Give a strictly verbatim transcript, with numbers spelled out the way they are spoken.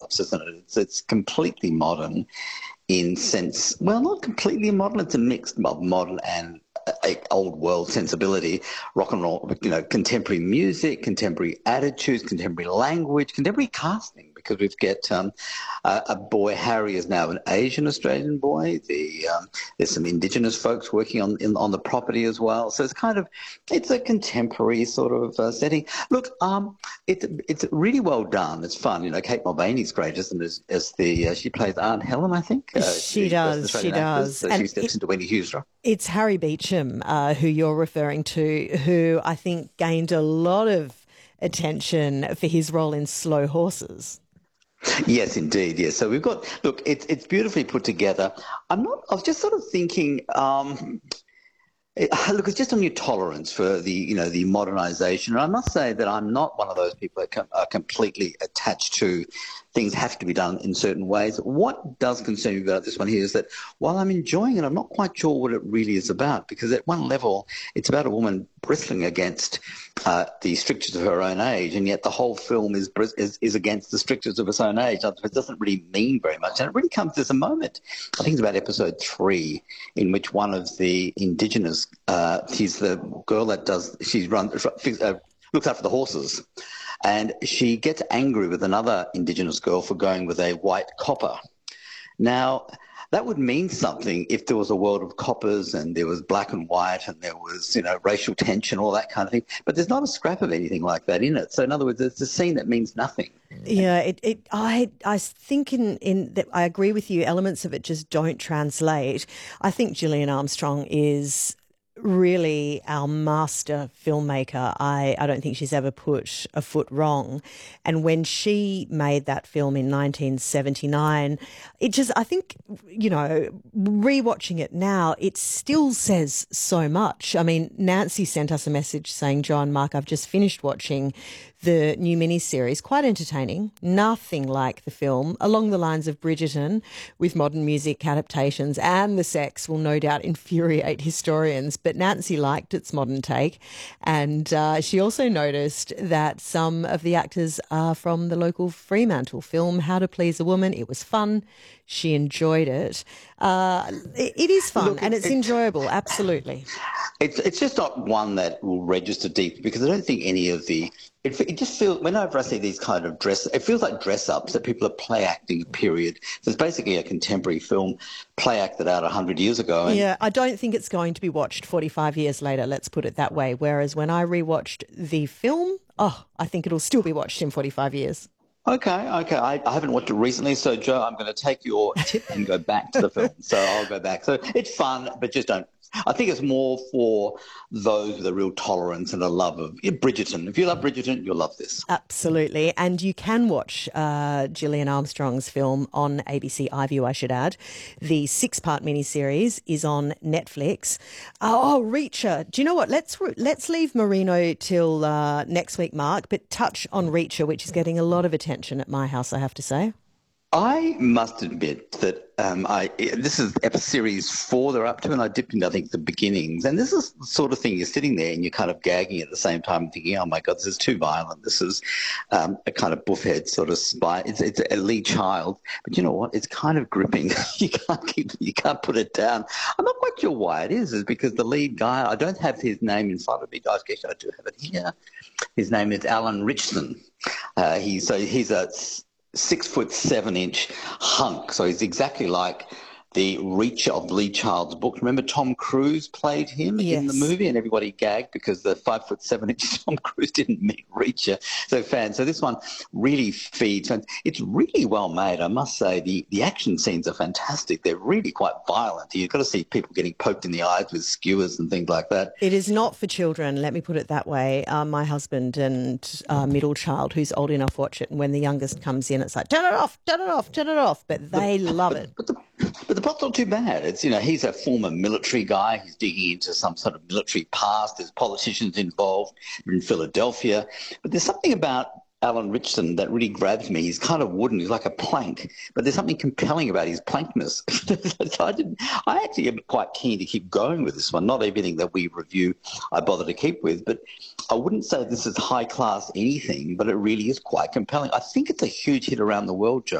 synopsis, isn't it? It's, it's completely modern in sense, well, not completely modern. It's a mix of modern and a old world sensibility, rock and roll, you know, contemporary music, contemporary attitudes, contemporary language, contemporary casting, because we've got um, a, a boy, Harry, is now an Asian Australian boy. The um, there's some Indigenous folks working on in, on the property as well. So it's kind of, it's a contemporary sort of uh, setting. Look, um, it's it's really well done. It's fun. You know, Kate Mulvaney's great, isn't it, as, as the uh, she plays Aunt Helen, I think. Uh, she does. She does. So and she steps it, into Wendy Hughes' role. It's Harry Beecham, uh, who you're referring to, who I think gained a lot of attention for his role in Slow Horses. Yes, indeed. Yes. So we've got, look, it's it's beautifully put together. I'm not, I was just sort of thinking, um, it, look, it's just on your tolerance for the, you know, the modernisation. And I must say that I'm not one of those people that com- are completely attached to things have to be done in certain ways. What does concern me about this one here is that while I'm enjoying it, I'm not quite sure what it really is about, because at one level, it's about a woman bristling against uh, the strictures of her own age, and yet the whole film is, is is against the strictures of its own age. It doesn't really mean very much. And it really comes as a moment, I think it's about episode three, in which one of the Indigenous, uh, she's the girl that does, she runs, uh, looks after the horses. And she gets angry with another Indigenous girl for going with a white copper. Now, that would mean something if there was a world of coppers and there was black and white and there was, you know, racial tension, all that kind of thing. But there's not a scrap of anything like that in it. So, in other words, it's a scene that means nothing. Yeah, it, it I I think in, in that I agree with you. Elements of it just don't translate. I think Gillian Armstrong is really our master filmmaker. I, I don't think she's ever put a foot wrong. And when she made that film in nineteen seventy-nine, it just, I think, you know, rewatching it now, it still says so much. I mean, Nancy sent us a message saying, John, Mark, I've just finished watching the new miniseries, quite entertaining, nothing like the film, along the lines of Bridgerton, with modern music adaptations, and the sex will no doubt infuriate historians. But Nancy liked its modern take, and uh, she also noticed that some of the actors are from the local Fremantle film, How to Please a Woman. It was fun. She enjoyed it. Uh, it, it is fun. Look, and it's it, enjoyable, absolutely. It's it's just not one that will register deep, because I don't think any of the it, it just feels, whenever I see these kind of dress, it feels like dress ups that people are play acting. Period. So it's basically a contemporary film play acted out a hundred years ago. Yeah, I don't think it's going to be watched forty-five years later. Let's put it that way. Whereas when I rewatched the film, oh, I think it'll still be watched in forty-five years. Okay, okay. I, I haven't watched it recently, so Joe, I'm going to take your tip and go back to the film. So I'll go back. So it's fun, but just don't. I think it's more for those with a real tolerance and a love of yeah, Bridgerton. If you love Bridgerton, you'll love this. Absolutely. And you can watch uh, Gillian Armstrong's film on A B C iView, I should add. The six-part miniseries is on Netflix. Oh, Reacher. Do you know what? Let's let's leave Marino till uh, next week, Mark, but touch on Reacher, which is getting a lot of attention at my house, I have to say. I must admit that um, I this is episode series four they're up to, and I dipped into, I think, the beginnings. And this is the sort of thing you're sitting there and you're kind of gagging at the same time, thinking, "Oh my God, this is too violent. This is um, a kind of buffhead sort of spy. It's, it's a lead child, but you know what? It's kind of gripping. you can't keep, you can't put it down. I'm not quite sure why it is. Is because the lead guy, I don't have his name in front of me, guys. Guess I do have it here. His name is Alan Richson. Uh, he's so he's a six foot seven inch hunk. So he's exactly like the Reacher of Lee Child's book. Remember Tom Cruise played him yes. in the movie, and everybody gagged because the five foot seven inch Tom Cruise didn't meet Reacher. So fans. So this one really feeds. And it's really well made, I must say. The the action scenes are fantastic. They're really quite violent. You've got to see people getting poked in the eyes with skewers and things like that. It is not for children, let me put it that way. Uh, my husband and uh, middle child, who's old enough, watch it. And when the youngest comes in, it's like, turn it off, turn it off, turn it off. But they but, love but, it. But the, But the plot's not too bad. It's, you know, he's a former military guy. He's digging into some sort of military past. There's politicians involved in Philadelphia. But there's something about Alan Richson that really grabs me. He's kind of wooden. He's like a plank. But there's something compelling about his plankness. so I, didn't, I actually am quite keen to keep going with this one. Not everything that we review I bother to keep with. But I wouldn't say this is high-class anything, but it really is quite compelling. I think it's a huge hit around the world, Joe.